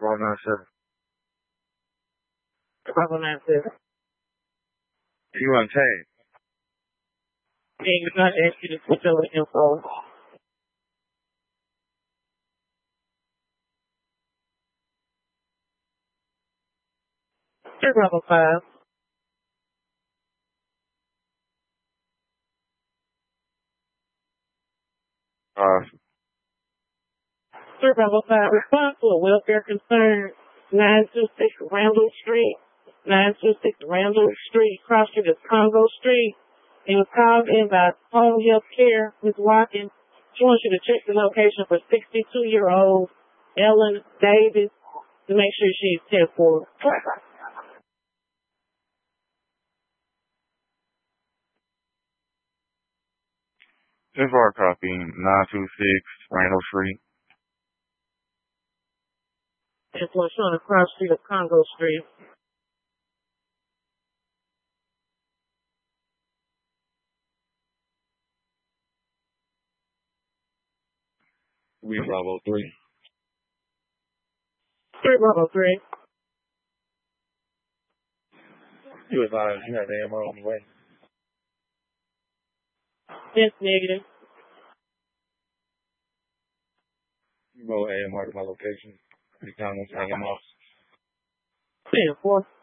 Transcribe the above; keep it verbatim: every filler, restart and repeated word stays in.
four nine seven. Bravo nine seven. You untagged. Yeah, you're not asking you to put your info. Three Bravo five. Uh, Three Bravo five. Respond to a welfare concern. Nine two six Randall Street. Nine two six Randall Street. Cross Street is Congo Street. It was called in by Home Health Care. Miz Watkins. She wants you to check the location for sixty-two-year-old Ellen Davis to make sure she's ten four. ten four copy. nine two six Randall Street. It's what's on the cross street of Congo Street. We Bravo three. Three Bravo three. You advise you have the ammo on the way. That's negative. You go A M R to my location. You count on A M R. ten four.